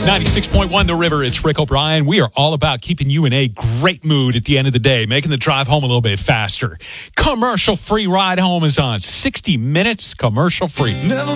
96.1 The River. It's Rick O'Brien. We are all about keeping you in a great mood at the end of the day, making the drive home a little bit faster. Commercial-free ride home is on. 60 minutes commercial-free.